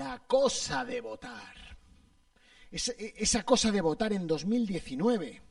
esa cosa de votar. Esa cosa de votar en 2019,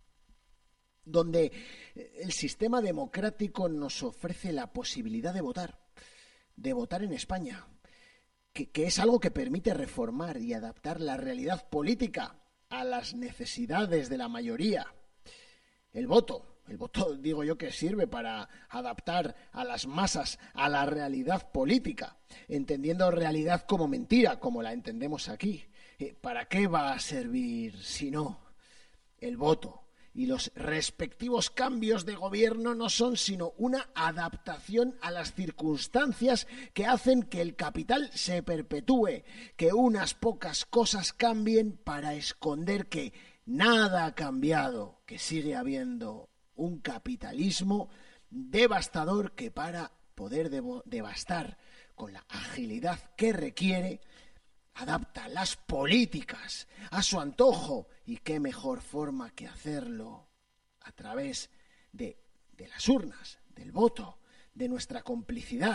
donde el sistema democrático nos ofrece la posibilidad de votar en España, que es algo que permite reformar y adaptar la realidad política a las necesidades de la mayoría. El voto, digo yo, que sirve para adaptar a las masas a la realidad política, entendiendo realidad como mentira, como la entendemos aquí. ¿Para qué va a servir si no? El voto y los respectivos cambios de gobierno no son sino una adaptación a las circunstancias que hacen que el capital se perpetúe, que unas pocas cosas cambien para esconder que nada ha cambiado, que sigue habiendo un capitalismo devastador que, para poder devastar con la agilidad que requiere, adapta las políticas a su antojo. Y qué mejor forma que hacerlo a través de las urnas, del voto, de nuestra complicidad.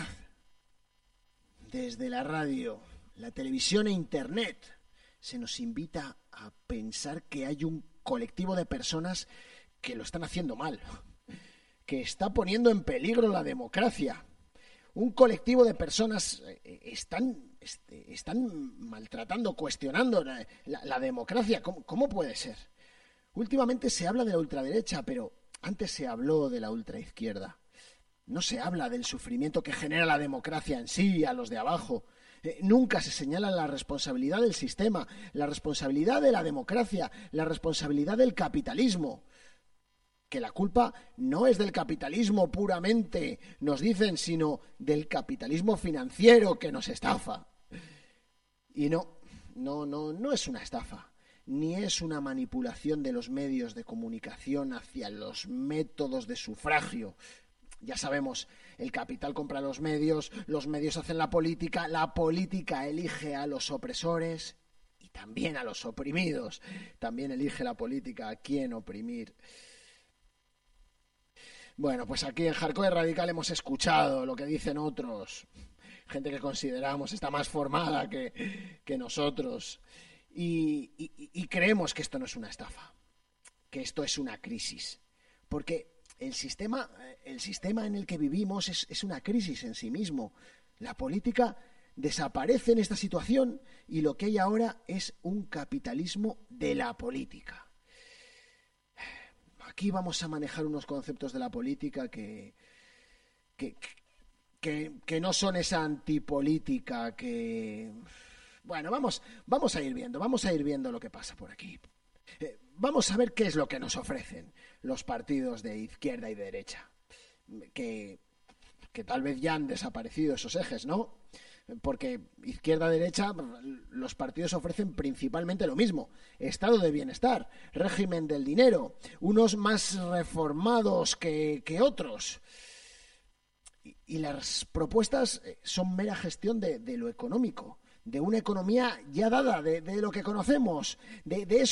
Desde la radio, la televisión e internet se nos invita a pensar que hay un colectivo de personas que lo están haciendo mal, que está poniendo en peligro la democracia. Un colectivo de personas están maltratando, cuestionando la democracia. ¿Cómo puede ser? Últimamente se habla de la ultraderecha, pero antes se habló de la ultraizquierda. No se habla del sufrimiento que genera la democracia en sí, a los de abajo. Nunca se señala la responsabilidad del sistema, la responsabilidad de la democracia, la responsabilidad del capitalismo. Que la culpa no es del capitalismo puramente, nos dicen, sino del capitalismo financiero que nos estafa. Y no es una estafa, ni es una manipulación de los medios de comunicación hacia los métodos de sufragio. Ya sabemos, el capital compra los medios hacen la política elige a los opresores y también a los oprimidos. También elige la política a quién oprimir. Bueno, pues aquí en Hardcore Radical hemos escuchado lo que dicen otros, gente que consideramos está más formada que nosotros, y creemos que esto no es una estafa, que esto es una crisis, porque el sistema en el que vivimos es una crisis en sí mismo. La política desaparece en esta situación y lo que hay ahora es un capitalismo de la política. Aquí vamos a manejar unos conceptos de la política que no son esa antipolítica que... Bueno, vamos a ir viendo lo que pasa por aquí. Vamos a ver qué es lo que nos ofrecen los partidos de izquierda y de derecha, que tal vez ya han desaparecido esos ejes, ¿no? Porque izquierda-derecha, los partidos ofrecen principalmente lo mismo: estado de bienestar, régimen del dinero, unos más reformados que otros. Y las propuestas son mera gestión de lo económico, de una economía ya dada, de lo que conocemos, de eso